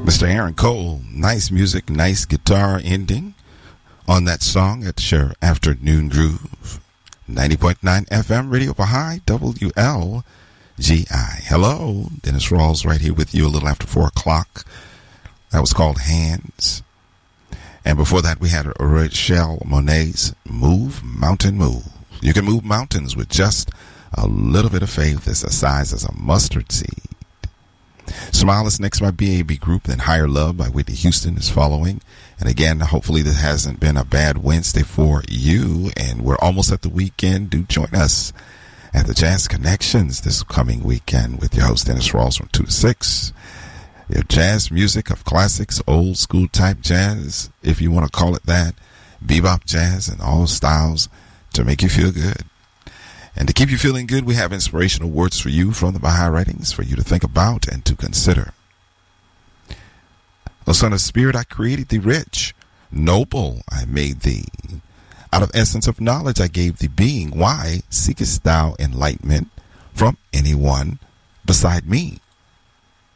Mr. Aaron Cole, nice music, nice guitar ending on that song at your afternoon groove. 90.9 FM Radio Baha'i WLGI. Hello, Dennis Rawls right here with you a little after 4 o'clock. That was called Hands. And before that, we had Rochelle Monet's Move, Mountain Move. You can move mountains with just a little bit of faith that's the size as a mustard seed. Smile is next by BAB Group, then Higher Love by Whitney Houston is following. And again, hopefully this hasn't been a bad Wednesday for you. And we're almost at the weekend. Do join us at the Jazz Connections this coming weekend with your host, Dennis Rawls, from 2 to 6. Your jazz music of classics, old school type jazz, if you want to call it that, bebop jazz and all styles to make you feel good. And to keep you feeling good, we have inspirational words for you from the Baha'i writings for you to think about and to consider. O Son of Spirit, I created thee rich. Noble, I made thee. Out of essence of knowledge, I gave thee being. Why seekest thou enlightenment from anyone beside me?